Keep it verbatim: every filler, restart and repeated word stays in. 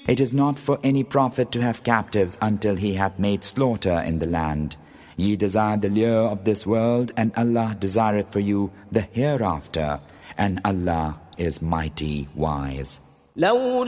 It is not for any prophet to have captives until he hath made slaughter in the land. Ye desire the lure of this world, and Allah desireth for you the hereafter, and Allah is mighty wise.